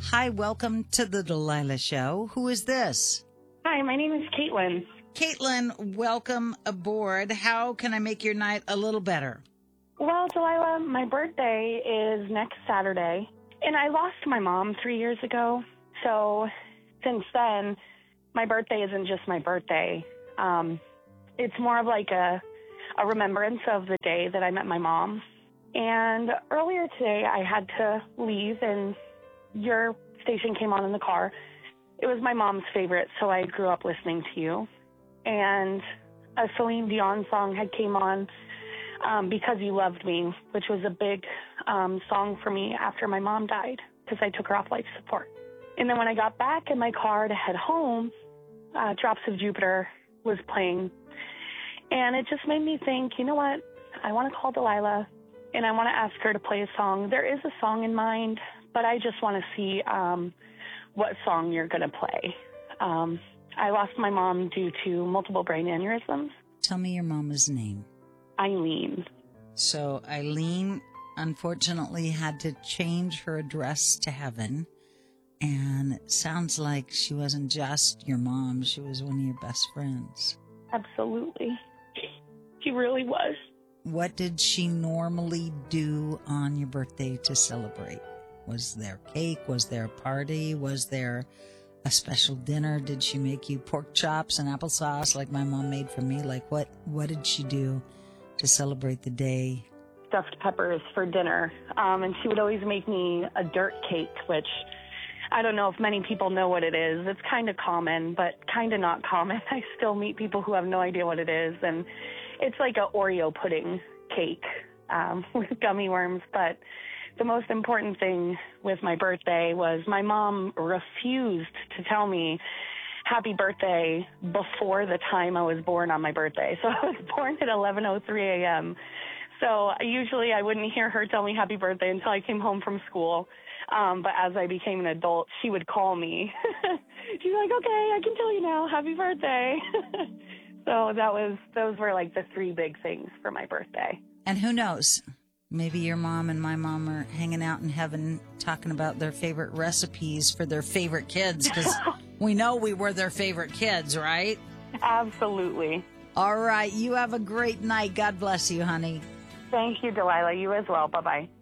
Hi, welcome to the Delilah Show. Who is this? Hi, my name is Caitlin. Caitlin, welcome aboard. How can I make your night a little better? Well, Delilah, my birthday is next Saturday, and I lost my mom 3 years ago. So since then, my birthday isn't just my birthday. It's more of like a remembrance of the day that I met my mom. And earlier today, I had to leave, and your station came on in the car. It was my mom's favorite, so I grew up listening to you. And a Celine Dion song had came on, Because You Loved Me, which was a big song for me after my mom died, because I took her off life support. And then when I got back in my car to head home, Drops of Jupiter was playing. And it just made me think, you know what? I want to call Delilah, and I want to ask her to play a song. There is a song in mind, but I just want to see what song you're going to play. I lost my mom due to multiple brain aneurysms. Tell me your mama's name. Eileen. So Eileen, unfortunately, had to change her address to heaven. And it sounds like she wasn't just your mom. She was one of your best friends. Absolutely. She really was. What did she normally do on your birthday to celebrate? Was there cake? Was there a party? Was there a special dinner? Did she make you pork chops and applesauce like my mom made for me? Like what did she do to celebrate the day? Stuffed peppers for dinner. And she would always make me a dirt cake, which I don't know if many people know what it is. It's kind of common, but kind of not common. I still meet people who have no idea what it is. And it's like a Oreo pudding cake with gummy worms. But the most important thing with my birthday was my mom refused to tell me happy birthday before the time I was born on my birthday. So I was born at 11:03 a.m. So usually I wouldn't hear her tell me happy birthday until I came home from school. But as I became an adult, she would call me. She's like, okay, I can tell you now, happy birthday. So those were like the three big things for my birthday. And who knows? Maybe your mom and my mom are hanging out in heaven talking about their favorite recipes for their favorite kids, because we know we were their favorite kids, right? Absolutely. All right. You have a great night. God bless you, honey. Thank you, Delilah. You as well. Bye-bye.